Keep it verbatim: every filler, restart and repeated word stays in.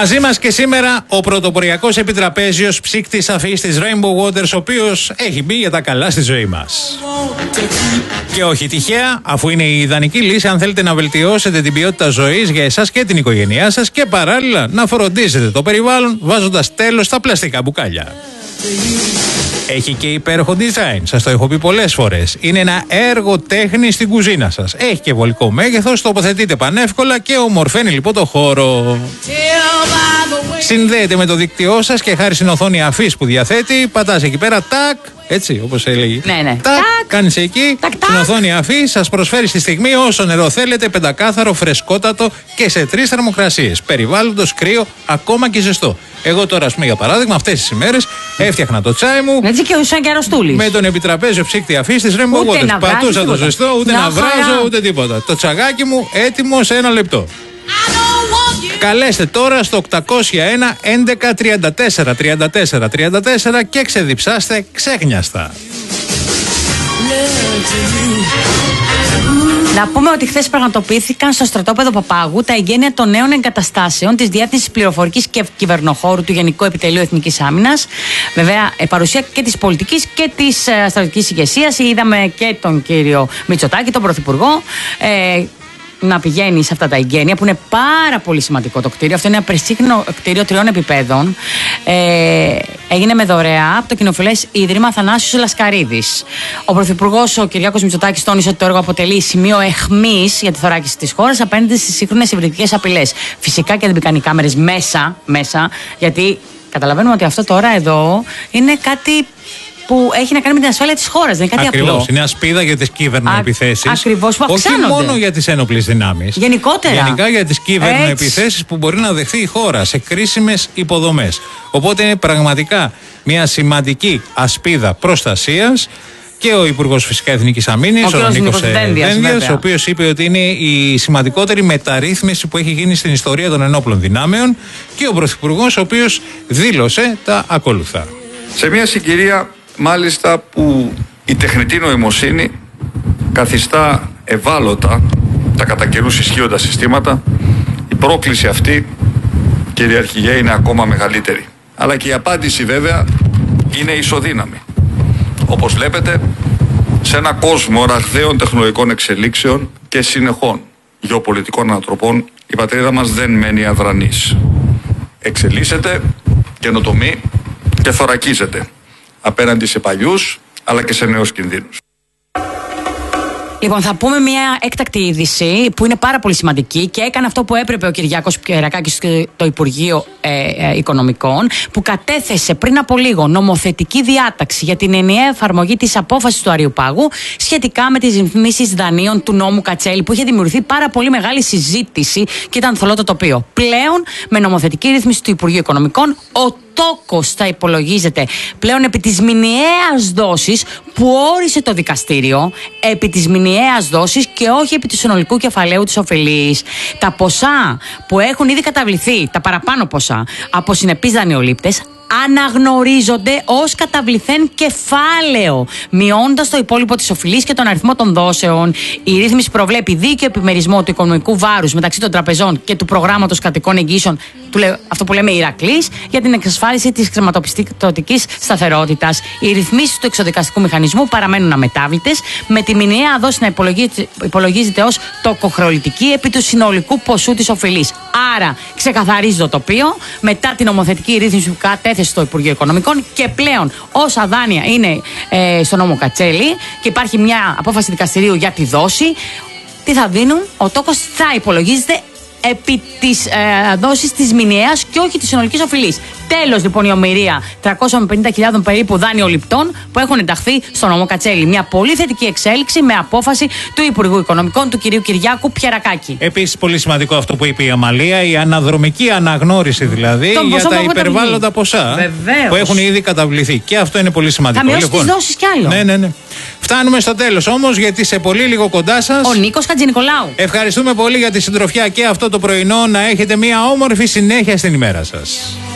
Μαζί μας και σήμερα ο πρωτοποριακός επιτραπέζιος ψύκτης αφής της Rainbow Waters, ο οποίος έχει μπει για τα καλά στη ζωή μας. Και όχι τυχαία, αφού είναι η ιδανική λύση αν θέλετε να βελτιώσετε την ποιότητα ζωής για εσάς και την οικογένειά σας και παράλληλα να φροντίζετε το περιβάλλον βάζοντας τέλος στα πλαστικά μπουκάλια. Έχει και υπέροχο design, σας το έχω πει πολλές φορές. Είναι ένα έργο τέχνης στην κουζίνα σας. Έχει και βολικό μέγεθος, τοποθετείται πανεύκολα και ομορφαίνει λοιπόν το χώρο. Συνδέεται με το δίκτυό σας και χάρη στην οθόνη αφής που διαθέτει, πατάς εκεί πέρα, τάκ, έτσι όπως έλεγε. Ναι, ναι. Τάκ, κάνεις εκεί, τάκ, τάκ. Στην οθόνη αφής σας προσφέρει στη στιγμή όσο νερό θέλετε, πεντακάθαρο, φρεσκότατο και σε τρεις θερμοκρασίες. Περιβάλλοντος, κρύο, ακόμα και ζεστό. Εγώ τώρα, ας πούμε, για παράδειγμα, αυτές τις ημέρες έφτιαχνα το τσάι μου. Έτσι και ουσιαν και αρρωστούλης. Με τον επιτραπέζιο ψύκτη αφής της Rainbow Waters. Πατούσα το ζεστό, ούτε να, να βράζω, ούτε τίποτα. Το τσαγάκι μου έτοιμο σε ένα λεπτό. Καλέστε τώρα στο οκτακόσια ένα έντεκα τριάντα τέσσερα τριάντα τέσσερα τριάντα τέσσερα και ξεδιψάστε ξέχνιαστα. Να πούμε ότι χθες πραγματοποιήθηκαν στο στρατόπεδο Παπάγου τα εγγένεια των νέων εγκαταστάσεων της Διεύθυνσης Πληροφορικής και Κυβερνοχώρου του Γενικού Επιτελείου Εθνικής Άμυνας. Βέβαια, παρουσία και της πολιτικής και της στρατιωτικής ηγεσίας. Είδαμε και τον κύριο Μητσοτάκη, τον Πρωθυπουργό, ε, να πηγαίνει σε αυτά τα εγγένεια που είναι πάρα πολύ σημαντικό το κτίριο. Αυτό είναι ένα περσίχνο κτίριο τριών επιπέδων. Ε, έγινε με δωρεά από το κοινοφιλές Ίδρυμα Θανάσιος Λασκαρίδης. Ο Πρωθυπουργός, ο Κυριάκος Μητσοτάκης, τόνισε ότι το έργο αποτελεί σημείο αιχμής για τη θωράκιση της χώρας απέναντι στις σύγχρονες υβριδικές απειλές. Φυσικά και δεν μπήκαν οι κάμερες μέσα, μέσα, γιατί καταλαβαίνουμε ότι αυτό τώρα εδώ είναι κάτι που έχει να κάνει με την ασφάλεια της χώρας, δεν είναι κάτι Ακριβώς, απλό. Είναι ασπίδα για τις κύβερνοεπιθέσεις. Ακριβώς, που αυξάνονται. Όχι μόνο για τις ένοπλες δυνάμεις. Γενικότερα. Γενικά για τις κύβερνοεπιθέσεις που μπορεί να δεχθεί η χώρα σε κρίσιμες υποδομές. Οπότε είναι πραγματικά μια σημαντική ασπίδα προστασίας. Και ο Υπουργός φυσικά Εθνικής Αμήνης, ο, ο Νίκος Δένδιας, ο οποίος είπε ότι είναι η σημαντικότερη μεταρρύθμιση που έχει γίνει στην ιστορία των ενόπλων δυνάμεων, και ο Πρωθυπουργός, ο οποίος δήλωσε τα ακόλουθα. Σε μια συγκυρία μάλιστα που η τεχνητή νοημοσύνη καθιστά ευάλωτα τα κατά καιρούς ισχύοντα συστήματα, η πρόκληση αυτή, κύριε Αρχηγέ, είναι ακόμα μεγαλύτερη. Αλλά και η απάντηση βέβαια είναι ισοδύναμη. Όπως βλέπετε, σε ένα κόσμο ραγδαίων τεχνολογικών εξελίξεων και συνεχών γεωπολιτικών ανατροπών, η πατρίδα μας δεν μένει αδρανής. Εξελίσσεται, καινοτομεί και θωρακίζεται απέναντι σε παλιούς αλλά και σε νέους κινδύνους. Λοιπόν, θα πούμε μια έκτακτη είδηση που είναι πάρα πολύ σημαντική και έκανε αυτό που έπρεπε ο Κυριάκος Πιερακάκης στο Υπουργείο ε, ε, Οικονομικών, που κατέθεσε πριν από λίγο νομοθετική διάταξη για την ενιαία εφαρμογή της απόφασης του Αριουπάγου σχετικά με τις ρυθμίσεις δανείων του νόμου Κατσέλη, που είχε δημιουργηθεί πάρα πολύ μεγάλη συζήτηση και ήταν θολό το τοπίο. Πλέον, με νομοθετική ρύθμιση του Υπουργείου Οικονομικών, ο τόκος θα υπολογίζεται πλέον επί της μηνιαίας δόσης που όρισε το δικαστήριο, επί της μηνιαίας δόσης και όχι επί του συνολικού κεφαλαίου της οφειλής. Τα ποσά που έχουν ήδη καταβληθεί, τα παραπάνω ποσά, από συνεπείς δανειολήπτες, αναγνωρίζονται ως καταβληθέν κεφάλαιο, μειώντας το υπόλοιπο της οφειλής και τον αριθμό των δόσεων. Η ρύθμιση προβλέπει δίκαιο επιμερισμό του οικονομικού βάρους μεταξύ των τραπεζών και του προγράμματος κρατικών εγγύσεων, αυτό που λέμε Ηρακλής, για την εξασφάλιση της χρηματοπιστωτικής σταθερότητας. Οι ρυθμίσεις του εξοδικαστικού μηχανισμού παραμένουν αμετάβλητες, με τη μηνιαία δόση να υπολογίζεται, υπολογίζεται ως τοκοχρεωλητική επί του συνολικού ποσού της οφειλής. Άρα, ξεκαθαρίζει το τοπίο μετά την νομοθετική ρύθμιση που κατέθεσε στο Υπουργείο Οικονομικών, και πλέον όσα δάνεια είναι ε, στο νόμο Κατσέλη και υπάρχει μια απόφαση δικαστηρίου για τη δόση, τι θα δίνουν? Ο τόκος θα υπολογίζεται επί της ε, δόσης της μηνιαίας και όχι της συνολικής οφειλής. Τέλος λοιπόν η ομηρία τριακόσιες πενήντα χιλιάδες περίπου δανειοληπτών που έχουν ενταχθεί στο νόμο Κατσέλη. Μια πολύ θετική εξέλιξη με απόφαση του Υπουργού Οικονομικών, του κυρίου Κυριάκου Πιερακάκη. Επίσης, πολύ σημαντικό αυτό που είπε η Αμαλία, η αναδρομική αναγνώριση δηλαδή Τον για τα υπερβάλλοντα ποσά. Βεβαίως. Που έχουν ήδη καταβληθεί. Και αυτό είναι πολύ σημαντικό. Θα μειώσει λοιπόν, τις δόσεις κι άλλο. Ναι, ναι, ναι. Φτάνουμε στο τέλος όμως, γιατί σε πολύ λίγο κοντά σας ο Νίκος Χατζηνικολάου. Ευχαριστούμε πολύ για τη συντροφιά και αυτό το πρωινό. Να έχετε μια όμορφη συνέχεια στην ημέρα σας.